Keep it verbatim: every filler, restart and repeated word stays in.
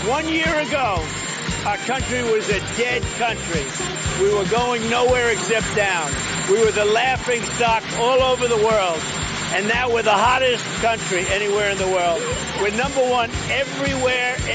One year ago, our country was a dead country. We were going nowhere except down. We were the laughing stock all over the world. And now we're the hottest country anywhere in the world. We're number one everywhere